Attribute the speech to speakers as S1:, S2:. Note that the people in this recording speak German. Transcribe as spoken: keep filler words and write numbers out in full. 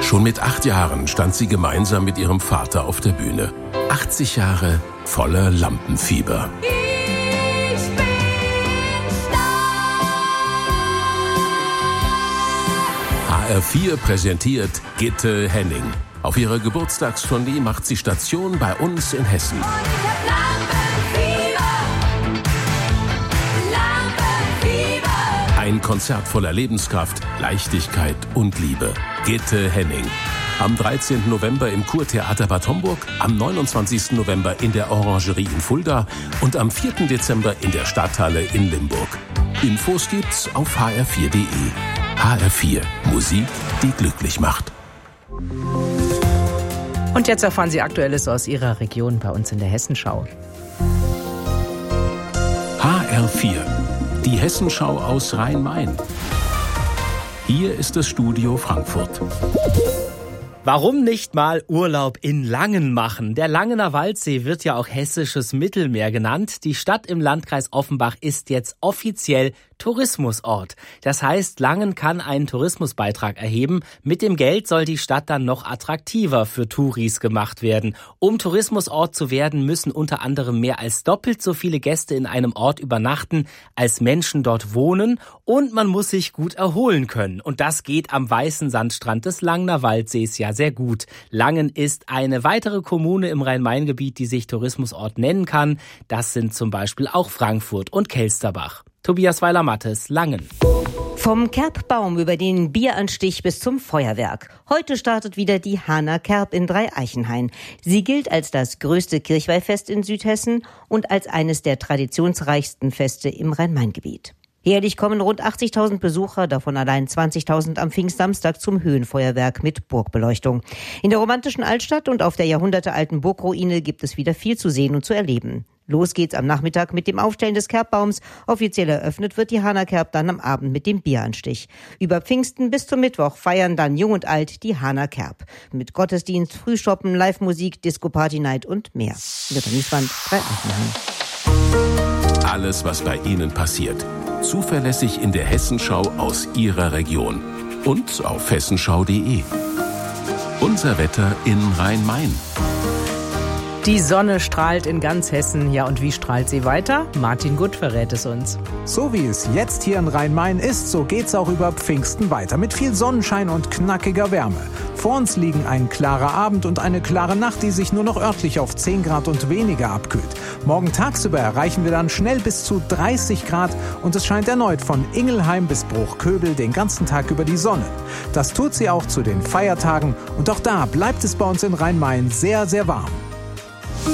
S1: Schon mit acht Jahren stand sie gemeinsam mit ihrem Vater auf der Bühne. achtzig Jahre voller Lampenfieber.
S2: Ich bin stark.
S1: H R vier präsentiert Gitte Henning. Auf ihrer Geburtstagstournee macht sie Station bei uns in Hessen.
S2: Und ich hab Lampenfieber. Lampenfieber.
S1: Ein Konzert voller Lebenskraft, Leichtigkeit und Liebe. Gitte Henning. Am dreizehnten November im Kurtheater Bad Homburg, am neunundzwanzigsten November in der Orangerie in Fulda und am vierten Dezember in der Stadthalle in Limburg. Infos gibt's auf h r vier punkt d e. H R vier. Musik, die glücklich macht.
S3: Und jetzt erfahren Sie Aktuelles aus Ihrer Region bei uns in der Hessenschau.
S1: H R vier. Die Hessenschau aus Rhein-Main. Hier ist das Studio Frankfurt.
S4: Warum nicht mal Urlaub in Langen machen? Der Langener Waldsee wird ja auch hessisches Mittelmeer genannt. Die Stadt im Landkreis Offenbach ist jetzt offiziell Tourismusort. Das heißt, Langen kann einen Tourismusbeitrag erheben. Mit dem Geld soll die Stadt dann noch attraktiver für Touris gemacht werden. Um Tourismusort zu werden, müssen unter anderem mehr als doppelt so viele Gäste in einem Ort übernachten, als Menschen dort wohnen. Und man muss sich gut erholen können. Und das geht am weißen Sandstrand des Langener Waldsees ja sehr gut. Langen ist eine weitere Kommune im Rhein-Main-Gebiet, die sich Tourismusort nennen kann. Das sind zum Beispiel auch Frankfurt und Kelsterbach. Tobias Weiler-Mattes, Langen.
S5: Vom Kerbbaum über den Bieranstich bis zum Feuerwerk. Heute startet wieder die Hahner Kerb in Dreieichenhain. Sie gilt als das größte Kirchweihfest in Südhessen und als eines der traditionsreichsten Feste im Rhein-Main-Gebiet. Jährlich kommen rund achtzigtausend Besucher, davon allein zwanzigtausend am Pfingstsamstag zum Höhenfeuerwerk mit Burgbeleuchtung. In der romantischen Altstadt und auf der jahrhundertealten Burgruine gibt es wieder viel zu sehen und zu erleben. Los geht's am Nachmittag mit dem Aufstellen des Kerbbaums. Offiziell eröffnet wird die Hahner Kerb dann am Abend mit dem Bieranstich. Über Pfingsten bis zum Mittwoch feiern dann Jung und Alt die Hahner Kerb. Mit Gottesdienst, Frühschoppen, Live-Musik, Disco-Party-Night und mehr. Jutta Nieswand, Dreieichenhain.
S1: Alles, was bei Ihnen passiert. Zuverlässig in der Hessenschau aus Ihrer Region. Und auf hessenschau punkt de. Unser Wetter in Rhein-Main.
S3: Die Sonne strahlt in ganz Hessen. Ja, und wie strahlt sie weiter? Martin Gutt verrät es uns.
S6: So wie es jetzt hier in Rhein-Main ist, so geht's auch über Pfingsten weiter. Mit viel Sonnenschein und knackiger Wärme. Vor uns liegen ein klarer Abend und eine klare Nacht, die sich nur noch örtlich auf zehn Grad und weniger abkühlt. Morgen tagsüber erreichen wir dann schnell bis zu dreißig Grad und es scheint erneut von Ingelheim bis Bruchköbel den ganzen Tag über die Sonne. Das tut sie auch zu den Feiertagen und auch da bleibt es bei uns in Rhein-Main sehr, sehr warm.